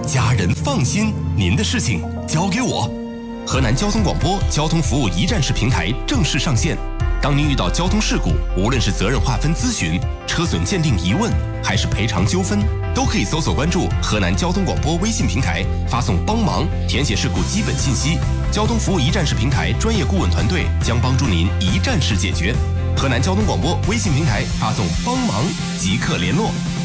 家人放心，您的事情交给我。河南交通广播交通服务一站式平台正式上线。当您遇到交通事故，无论是责任划分咨询、车损鉴定疑问，还是赔偿纠纷，都可以搜索关注河南交通广播微信平台，发送帮忙，填写事故基本信息。交通服务一站式平台专业顾问团队将帮助您一站式解决。河南交通广播微信平台发送帮忙即刻联络。